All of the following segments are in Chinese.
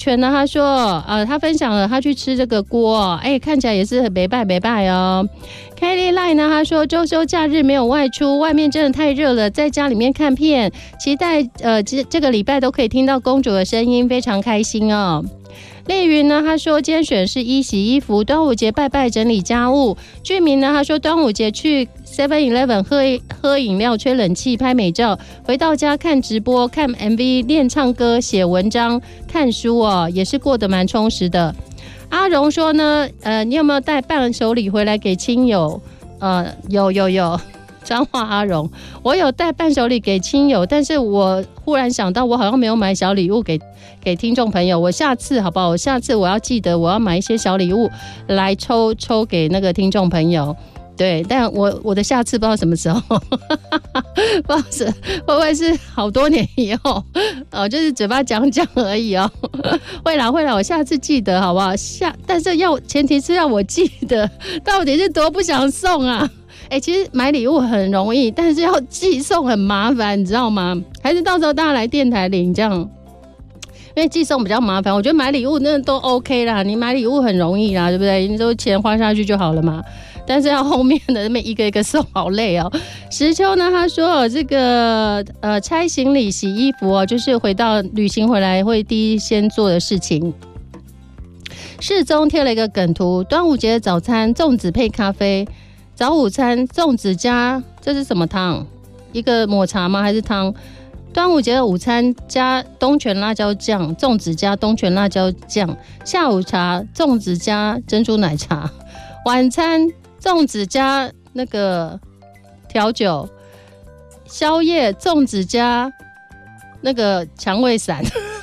全呢，他说他分享了他去吃这个锅，看起来也是很没拜哦。Kelly Line 呢，他说周休假日没有外出，外面真的太热了，在家里面看片，期待这个礼拜都可以听到公主的声音，非常开心哦。丽云呢，他说今天选是1洗衣服，端午节拜拜整理家务。居民呢，他说端午节去 7-Eleven 喝饮料、吹冷气、拍美照，回到家看直播、看 MV、练唱歌、写文章、看书哦，也是过得蛮充实的。阿荣说呢，你有没有带伴手礼回来给亲友？有。彰化阿荣，我有带伴手礼给亲友，但是我忽然想到，我好像没有买小礼物给听众朋友。我下次好不好？我要记得，我要买一些小礼物来抽给那个听众朋友。对，但我的下次不知道什么时候，不知道会不会是好多年以后就是嘴巴讲而已哦。会啦，我下次记得好不好？但是前提是要我记得，到底是多不想送啊？其实买礼物很容易，但是要寄送很麻烦，你知道吗？还是到时候大家来电台领这样，因为寄送比较麻烦。我觉得买礼物真的都 OK 啦，你买礼物很容易啦，对不对？你都钱花下去就好了嘛。但是要后面的那么一个一个送，好累哦。石秋呢，他说这个拆行李、洗衣服就是回到旅行回来会第一先做的事情。世宗贴了一个梗图，端午节的早餐粽子配咖啡。早午餐粽子加这是什么汤？一个抹茶吗？还是汤？端午节的午餐加东泉辣椒酱，粽子加东泉辣椒酱。下午茶粽子加珍珠奶茶。晚餐粽子加那个调酒。宵夜粽子加那个肠胃散。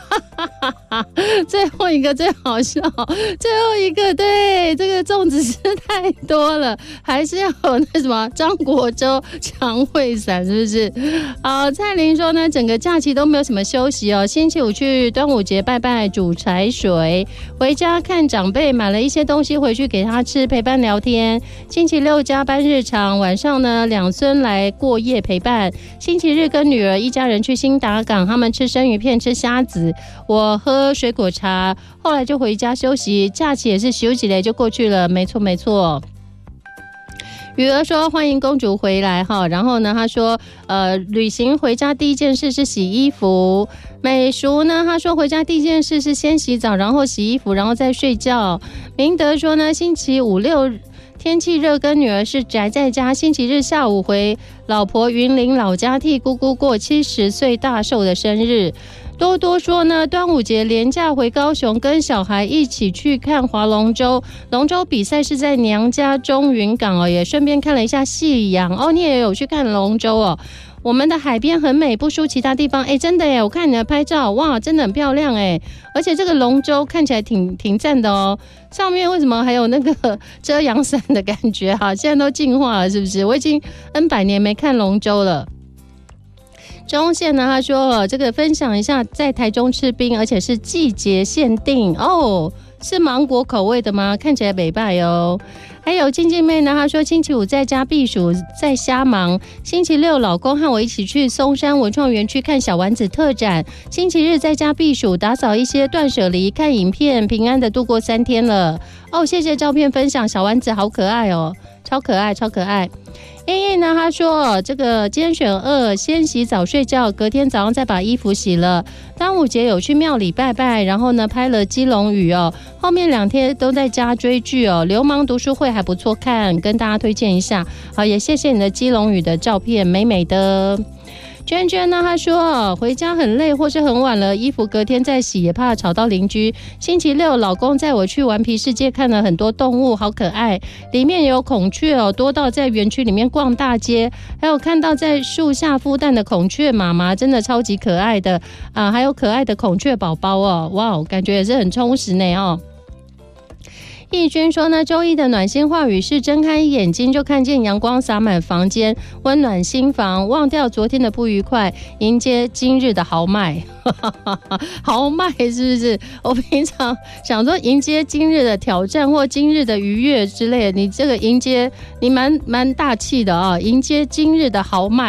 最后一个最好笑，最后一个对这个粽子是太多了，还是要有那什么张国周肠胃散，是不是？好，蔡琳说呢，整个假期都没有什么休息哦。星期五去端午节拜拜煮柴水，回家看长辈，买了一些东西回去给他吃，陪伴聊天。星期六加班日常，晚上呢两孙来过夜陪伴。星期日跟女儿一家人去新达港，他们吃生鱼片，吃虾子。我喝水果茶，后来就回家休息，假期也是休息了就过去了，没错。雨儿说欢迎公主回来哈，然后呢，他说旅行回家第一件事是洗衣服。美淑呢，他说回家第一件事是先洗澡，然后洗衣服，然后再睡觉。明德说呢，星期五六天气热，跟女儿是宅在家。星期日下午回老婆云林老家替姑姑过70岁大寿的生日。多多说呢，端午节连假回高雄，跟小孩一起去看划龙舟。龙舟比赛是在娘家中云港哦，也顺便看了一下夕阳哦。你也有去看龙舟哦？我们的海边很美，不输其他地方。真的耶，我看你的拍照，哇，真的很漂亮耶。而且这个龙舟看起来挺赞的哦。上面为什么还有那个遮阳伞的感觉哈？现在都进化了，是不是？我已经 N 百年没看龙舟了。中线呢，他说这个分享一下，在台中吃冰，而且是季节限定哦，是芒果口味的吗？看起来美拜哦。还有静静妹呢，她说星期五在家避暑，在瞎忙。星期六老公和我一起去松山文创园区看小丸子特展。星期日在家避暑，打扫一些断舍离，看影片，平安的度过3天了。哦，谢谢照片分享，小丸子好可爱哦，超可爱。燕燕呢，他说这个今天选2，先洗澡睡觉，隔天早上再把衣服洗了。端午节有去庙里拜拜，然后呢拍了基隆屿哦。后面2天都在家追剧哦。流氓读书会还不错看，跟大家推荐一下。好，也谢谢你的基隆屿的照片，美美的。娟娟呢，她说回家很累或是很晚了，衣服隔天再洗，也怕吵到邻居。星期六老公载我去顽皮世界看了很多动物，好可爱，里面有孔雀哦，多到在园区里面逛大街，还有看到在树下孵蛋的孔雀妈妈，真的超级可爱的啊，还有可爱的孔雀宝宝哦，哇，感觉也是很充实呢哦。义军说呢，周一的暖心话语是睁开眼睛就看见阳光洒满房间，温暖心房，忘掉昨天的不愉快，迎接今日的豪迈。豪迈是不是？我平常想说迎接今日的挑战或今日的愉悦之类的，你这个迎接你蛮大气的啊，迎接今日的豪迈。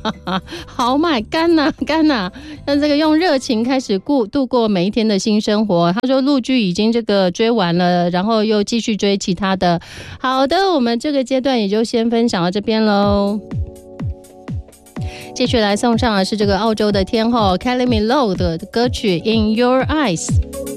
豪迈干呐干呐，让这个用热情开始度过每一天的新生活。他说陆剧已经这个追完了，然后又继续追其他的。好的，我们这个阶段也就先分享到这边喽。继续来送上的是这个澳洲的天后 Kylie Minogue 的歌曲 In Your Eyes。